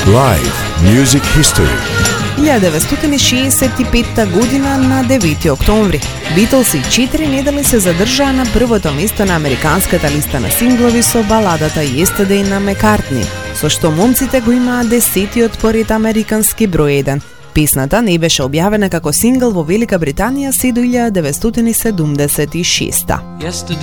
Live Music History. 1965 година на 9 октомври. Битлси 4 недели се задржаа на првото место на американската листа на синглови со баладата Yesterday на Маккартни, со што момците го имаа 10-тиот поред американски број 1. Песната не беше објавена како сингл во Велика Британија се до 1976.